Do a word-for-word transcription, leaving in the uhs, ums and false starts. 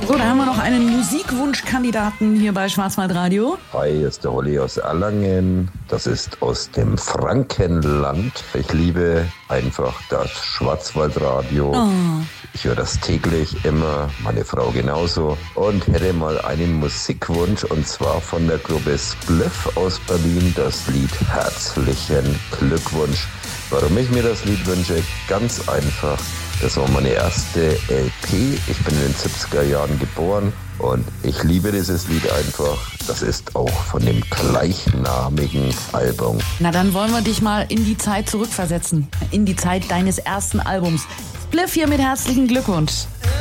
So, da haben wir noch einen Musikwunschkandidaten hier bei Schwarzwaldradio. Hi, hier ist der Holly aus Erlangen. Das ist aus dem Frankenland. Ich liebe einfach das Schwarzwaldradio. Oh. Ich höre das täglich immer, meine Frau genauso. Und hätte mal einen Musikwunsch, und zwar von der Gruppe Spliff aus Berlin, das Lied Herzlichen Glückwunsch. Warum ich mir das Lied wünsche? Ganz einfach. Das war meine erste L P. Ich bin in den siebziger Jahren geboren und ich liebe dieses Lied einfach. Das ist auch von dem gleichnamigen Album. Na, dann wollen wir dich mal in die Zeit zurückversetzen. In die Zeit deines ersten Albums. Spliff hier mit herzlichen Glückwunsch.